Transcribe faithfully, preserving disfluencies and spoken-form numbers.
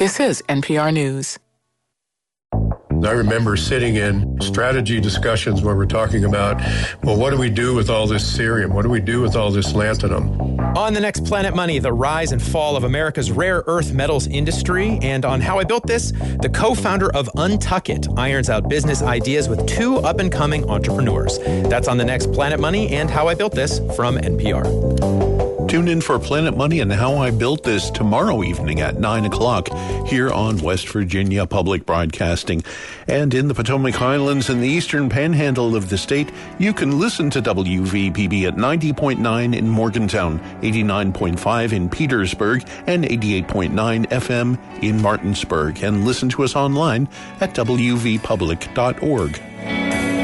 This is N P R News. I remember sitting in strategy discussions where we're talking about, well, what do we do with all this cerium? What do we do with all this lanthanum? On the next Planet Money, the rise and fall of America's rare earth metals industry. And on How I Built This, the co-founder of Untuck It irons out business ideas with two up-and-coming entrepreneurs. That's on the next Planet Money and How I Built This from N P R. Tune in for Planet Money and How I Built This tomorrow evening at nine o'clock here on West Virginia Public Broadcasting. And in the Potomac Highlands and the eastern panhandle of the state, you can listen to W V P B at ninety point nine in Morgantown, eighty-nine point five in Petersburg, and eighty-eight point nine F M in Martinsburg. And listen to us online at w v public dot org.